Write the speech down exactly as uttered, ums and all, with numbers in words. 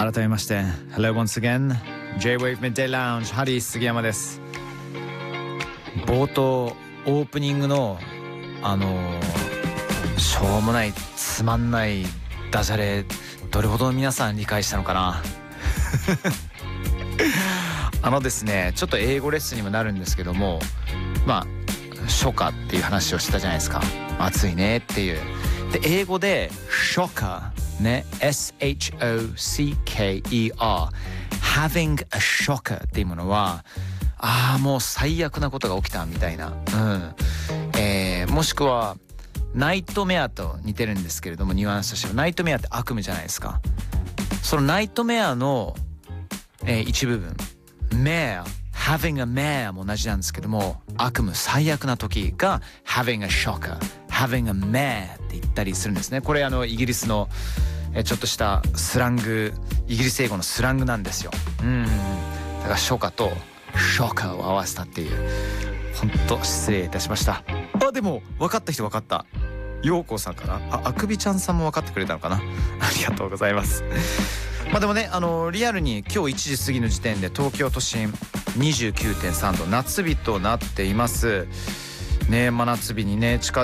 改めまして Hello once again J-Wave Midday Lounge ハリー杉山です。冒頭オープニングのあのー、しょうもないつまんないダジャレどれほど皆さん理解したのかなあのですねちょっと英語レッスンにもなるんですけども、まあ初夏っていう話をしたじゃないですか。暑いねっていうで英語で初夏ね エスエイチオーシーケーイーアーHaving a shocker っていうものはああもう最悪なことが起きたみたいな、うんえー、もしくはナイトメアと似てるんですけれどもニュアンスとしてはナイトメアって悪夢じゃないですか。そのナイトメアの、えー、一部分メア Having a mare も同じなんですけども悪夢最悪な時が Having a shocker Having a mare って言ったりするんですね。これあのイギリスのえちょっとしたスラングイギリス英語のスラングなんですよ。うんだから初夏とショッカーを合わせたっていう本当失礼いたしました。あでも分かった人分かった。陽子さんかなああくびちゃんさんも分かってくれたのかなありがとうございますまあでもねあのリアルに今日いちじ過ぎの時点で東京都心 にじゅうきゅうてんさん 度夏日となっていますね。真夏日にね近